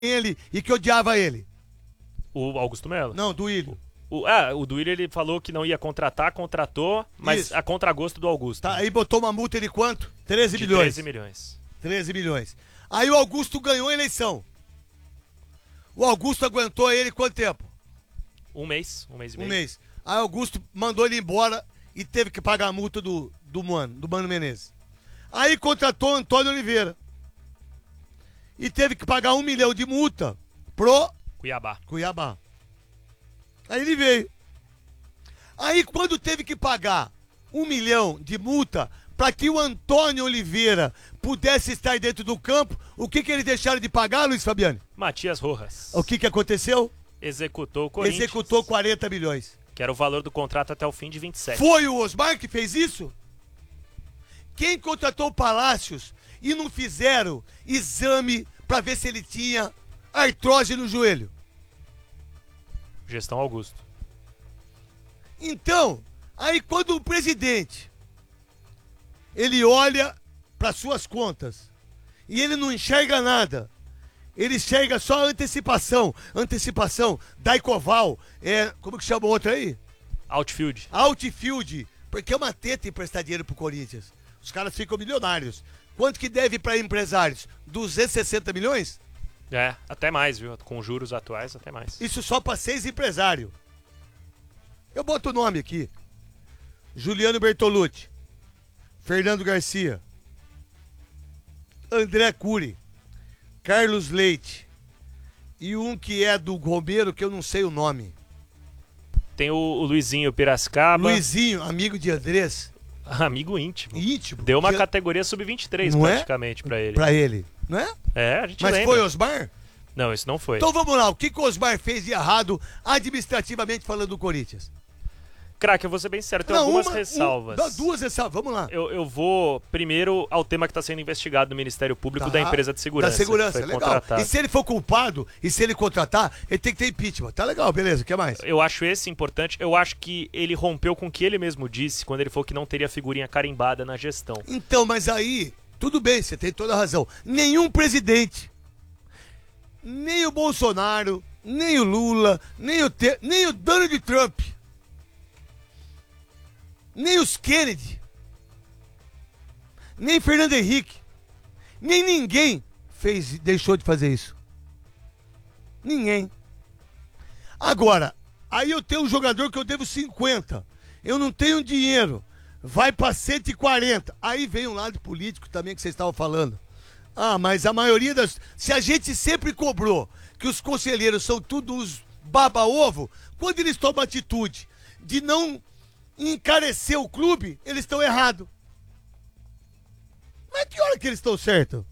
ele e que odiava ele? O Augusto Melo. Não, Duílio. O Duílio, ele falou que não ia contratar, contratou, mas Isso. a contragosto do Augusto. Tá, aí botou uma multa de quanto? 13 de milhões. 13 milhões. 13 milhões. Aí o Augusto ganhou a eleição. O Augusto aguentou ele quanto tempo? Um mês e meio. Um mês. Aí o Augusto mandou ele embora e teve que pagar a multa do Mano Menezes. Aí contratou Antônio Oliveira. E teve que pagar 1 milhão de multa pro Cuiabá. Aí ele veio. Aí quando teve que pagar 1 milhão de multa para que o Antônio Oliveira pudesse estar dentro do campo, o que eles deixaram de pagar, Luiz Fabiani? Matias Rojas. O que aconteceu? Executou o Corinthians. Executou 40 milhões. Que era o valor do contrato até o fim de 27. Foi o Osmar que fez isso? Quem contratou o Palácios e não fizeram exame para ver se ele tinha artrose no joelho? Gestão Augusto. Então, aí quando o presidente ele olha para suas contas e ele não enxerga nada, ele enxerga só a antecipação Daicoval, como que chama o outro aí? Outfield, porque é uma teta emprestar dinheiro pro Corinthians. Os caras ficam milionários. Quanto que deve para empresários? 260 milhões? Até mais, viu? Com juros atuais, até mais. Isso só para 6 empresários. Eu boto o nome aqui. Juliano Bertolucci, Fernando Garcia, André Cury, Carlos Leite e um que é do Romero, que eu não sei o nome. Tem o Luizinho Piracicaba. Luizinho, amigo de Andrés. Amigo íntimo. Íntimo. Deu uma categoria sub-23 praticamente pra ele. Pra ele, não é? A gente Mas lembra. foi Osmar? Não, isso não foi. Então vamos lá, o que o Osmar fez de errado administrativamente falando do Corinthians? Craque, eu vou ser bem sério, tem algumas ressalvas. Duas ressalvas, vamos lá. Eu vou primeiro ao tema que está sendo investigado no Ministério Público da empresa de segurança. Da segurança, legal. Contratado. E se ele for culpado, e se ele contratar, ele tem que ter impeachment. Tá legal, beleza, o que mais? Eu acho esse importante. Eu acho que ele rompeu com o que ele mesmo disse quando ele falou que não teria figurinha carimbada na gestão. Então, mas aí, tudo bem, você tem toda a razão. Nenhum presidente, nem o Bolsonaro, nem o Lula, nem o Donald Trump, nem os Kennedy, nem Fernando Henrique, nem ninguém deixou de fazer isso. Ninguém. Agora, aí eu tenho um jogador que eu devo 50, eu não tenho dinheiro, vai para 140, aí vem um lado político também que vocês estavam falando. Mas a maioria se a gente sempre cobrou que os conselheiros são todos uns baba-ovo, quando eles tomam atitude de não encarecer o clube, eles estão errados. Mas que hora que eles estão certos?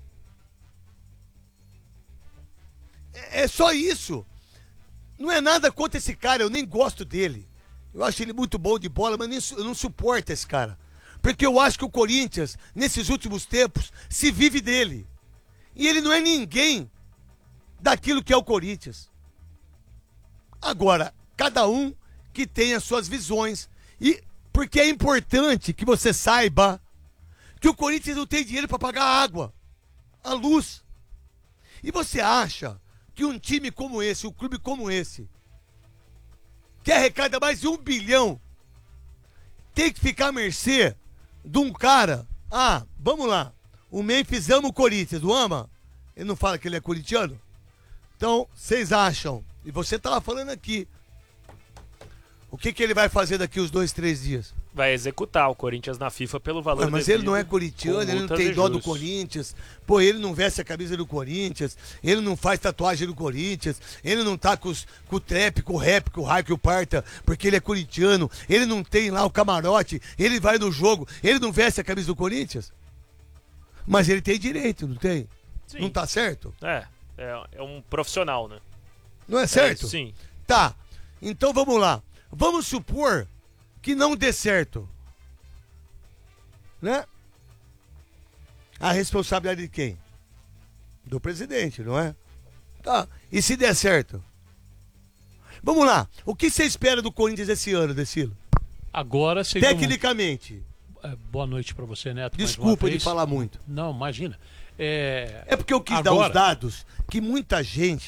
É só isso. Não é nada contra esse cara, eu nem gosto dele. Eu acho ele muito bom de bola, mas eu não suporto esse cara. Porque eu acho que o Corinthians, nesses últimos tempos, se vive dele. E ele não é ninguém daquilo que é o Corinthians. Agora, cada um que tem as suas visões. E porque é importante que você saiba que o Corinthians não tem dinheiro para pagar a água, a luz. E você acha que um time como esse, um clube como esse, que arrecada mais de 1 bilhão, tem que ficar à mercê de um cara? Vamos lá, o Memphis ama o Corinthians, o ama? Ele não fala que ele é corintiano? Então, vocês acham, e você estava falando aqui, o que ele vai fazer daqui os 2, 3 dias? Vai executar o Corinthians na FIFA pelo valor mas ele não é corintiano, ele não tem dó do Corinthians. Pô, ele não veste a camisa do Corinthians, ele não faz tatuagem do Corinthians, ele não tá com o trap, com o rap, com o raio, com o parta, porque ele é corintiano, ele não tem lá o camarote, ele vai no jogo, ele não veste a camisa do Corinthians. Mas ele tem direito, não tem? Sim. Não tá certo? É um profissional, né? Não é certo? Sim. Tá, então vamos lá. Vamos supor que não dê certo, né? A responsabilidade de quem? Do presidente, não é? Tá, e se der certo? Vamos lá, o que você espera do Corinthians esse ano, Decilo? Agora seria tecnicamente. Boa noite para você, Neto. Desculpa de falar muito. Não, imagina. É porque eu quis dar os dados que muita gente